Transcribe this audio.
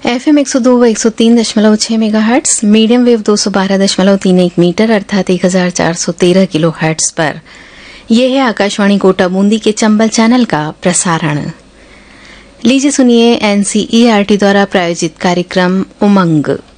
FM 102 व 103.6 megahertz, medium wave 212.31 metre अर्थात 1413 kilo hertz पर यह है आकाशवाणी कोटा बूंदी के चंबल चैनल का प्रसारण। लीजिए सुनिए NCERT द्वारा प्रायोजित कार्यक्रम उमंग।